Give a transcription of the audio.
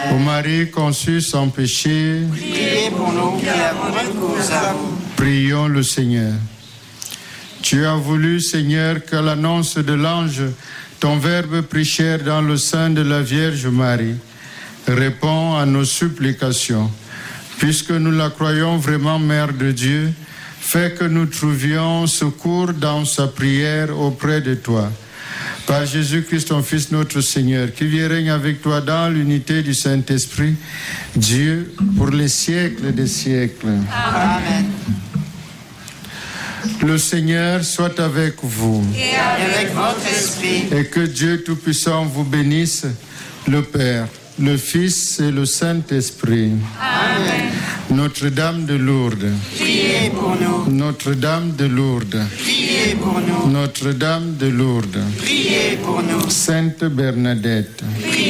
Ô Marie conçue sans péché, Priez pour nous qui avons recours à vous. prions le Seigneur. Tu as voulu, Seigneur, qu'à l'annonce de l'ange, ton Verbe prit chair dans le sein de la Vierge Marie. Réponds à nos supplications. Puisque nous la croyons vraiment Mère de Dieu, fais que nous trouvions secours dans sa prière auprès de toi. Par Jésus-Christ, ton Fils, notre Seigneur, qui vit et règne avec toi dans l'unité du Saint-Esprit, Dieu, pour les siècles des siècles. Amen. Le Seigneur soit avec vous. Et avec votre esprit. Et que Dieu Tout-Puissant vous bénisse, le Père, le Fils et le Saint-Esprit. Amen. Notre-Dame de Lourdes. Priez pour nous. Notre-Dame de Lourdes. Priez pour nous. Notre-Dame de Lourdes. Priez pour nous. Sainte Bernadette. Priez